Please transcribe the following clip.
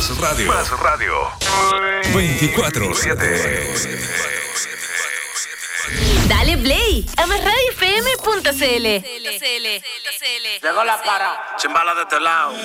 Más radio. Más radio. 24/7. Dale play a másradiofm.cl. Llegó la para. Chimbala de este lado.